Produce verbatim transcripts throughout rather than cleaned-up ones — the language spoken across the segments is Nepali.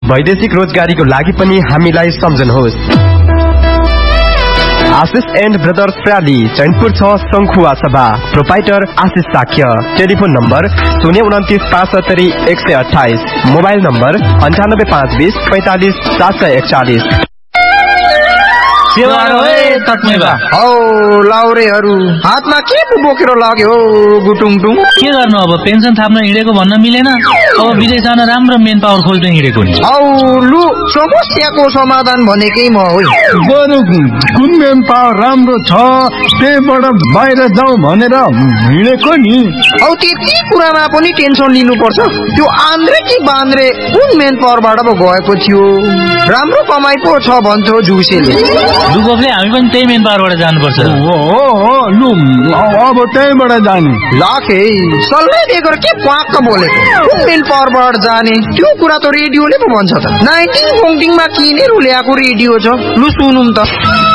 वैदेशिक रोजगारीको लागि पनि हामीलाई सम्झनुहोस्। आशिष एन्ड ब्रदर्स प्राली चैनपुर छ शंखुवा सभा प्रोपाइटर आशिष साक्य। टेलिफोन नम्बर शून्य उन्तिस पाँच सत्तरी एक सय अठाइस। मोबाइल नम्बर अन्ठानब्बे पाँच बीस पैंतालीस सात सय एकचालीस। हौ लाउरेहरू हातमा के पो बोकेर लाग्यो गुटुङटुङ? के गर्नु अब, पेन्सन थाप्न हिँडेको भन्न मिलेन। अब विदेश जान राम्रो मेन पावर खोज्दै हिँडेको नि। औ लु समस्याको समाधान भनेकै म हो। बरु कुन मेन पावर राम्रो छ त्यहीबाट बाहिर जाउँ भनेर हिँडेको नि। औ त्यति कुरामा पनि टेन्सन लिनुपर्छ? त्यो आन्द्रे कि बान्द्रे कुन मेन पावरबाट पो गएको थियो? राम्रो कमाइ पो छ भन्छ जुसेले। दुगोपले हामी पनि त्यही मेन पावरबाट जानुपर्छ। हो हो लु अब त्यहीबाट जाने। लाखे सल्लाह दिएको के पाक्क बोलेको? कुन मेन पावरबाट जाने त्यो कुरा त रेडियोले पो भन्छ त। नाइन्टिन पोङ्टिङमा किनेर ल्याएको रेडियो छ, लु सुनौँ त।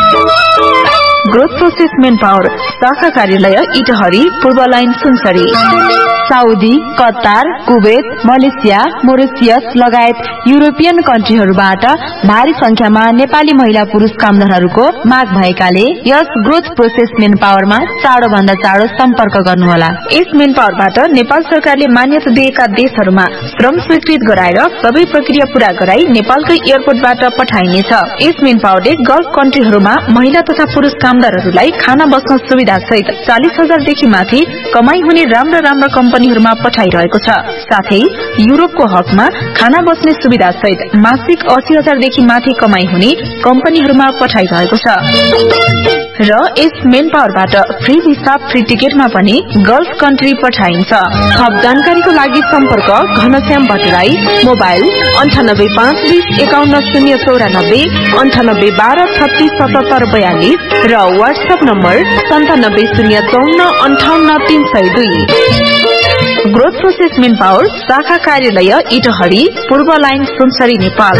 ग्रोथ प्रोसेस मेन पावर शाखा कार्यालय इटहरी पूर्व line Sunsari. Saudi, Qatar, Kuwait, Malaysia, Mauritius लगायत युरोपियन कन्ट्रीहरूबाट भारी संख्यामा नेपाली महिला पुरुष कामदारहरूको माग भएकाले यस ग्रोथ प्रोसेस मेन पावरमा चाँडो भन्दा चाँडो सम्पर्क गर्नुहोला। यस मेन पावरबाट नेपाल सरकारले मान्यता दिएका देशहरूमा श्रम स्वीकृत गराएर सबै प्रक्रिया पूरा गराई नेपालकै एयरपोर्टबाट पठाइनेछ। यस मेन पावरले गल्फ कन्ट्रीहरूमा महिला तथा पुरुष कामदारहरूलाई खाना बस्न सुविधा सहित चालिस हजारदेखि माथि कमाई हुने राम्रा राम्रा कम्पनीहरूमा पठाइरहेको छ। साथै युरोपको हकमा खाना बस्ने सुविधा सहित मासिक अस्सी हजारदेखि माथि कमाई हुने कम्पनीहरूमा पठाइरहेको छ। र यस मेन पावरबाट फ्री भिसा फ्री टिकटमा पनि गल्फ कन्ट्री पठाइन्छ। थप जानकारीको लागि सम्पर्क घनश्याम भट्टराई, मोबाइल अन्ठानब्बे पाँच बीस एकाउन्न शून्य चौरानब्बे अन्ठानब्बे बाह्र छत्तीस सतहत्तर बयालिस र वाट्सएप नम्बर सन्तानब्बे शून्य चौन्न अन्ठाउन्न तीन सय दुई। ग्रोथ प्रोसेस मेन पावर शाखा कार्यालय इटहरी पूर्व लाइन सुनसरी नेपाल।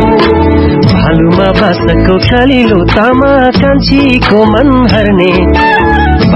भालुमा बासको खालिलो तामा कान्छीको मन हर्ने